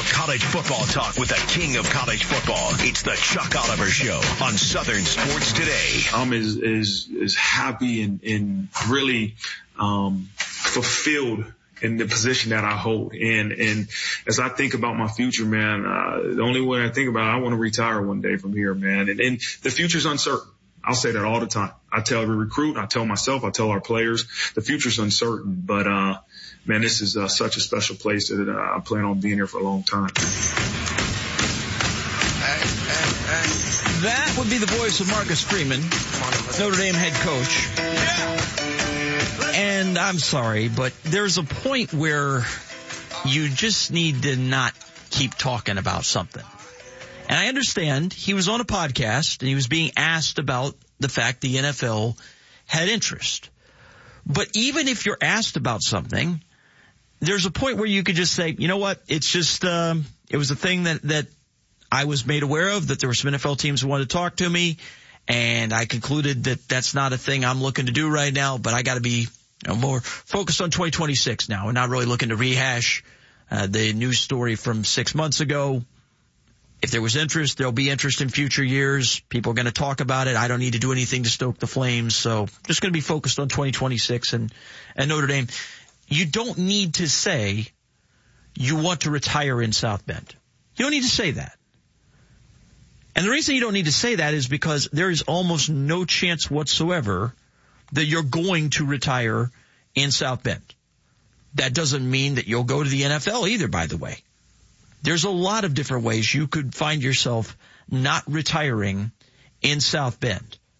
more college football talk with the king of college football. It's the Chuck Oliver Show on Southern Sports Today. I'm as happy and really fulfilled in the position that I hold. And as I think about my future, man, the only way I think about it, I want to retire one day from here, man. And the future's uncertain. I'll say that all the time. I tell every recruit, I tell myself, I tell our players, the future's uncertain. But, man, this is such a special place that I plan on being here for a long time. That would be the voice of Marcus Freeman, Notre Dame head coach. And I'm sorry, but there's a point where you just need to not keep talking about something. And I understand he was on a podcast and he was being asked about the fact the NFL had interest. But even if you're asked about something, there's a point where you could just say, you know what, it's just, it was a thing that I was made aware of, that there were some NFL teams who wanted to talk to me, and I concluded that that's not a thing I'm looking to do right now, but I got to be more focused on 2026 now and not really looking to rehash the news story from 6 months ago. If there was interest, there'll be interest in future years. People are going to talk about it. I don't need to do anything to stoke the flames, so just going to be focused on 2026 and Notre Dame. You don't need to say you want to retire in South Bend. You don't need to say that. And the reason you don't need to say that is because there is almost no chance whatsoever that you're going to retire in South Bend. That doesn't mean that you'll go to the NFL either, by the way. There's a lot of different ways you could find yourself not retiring in South Bend.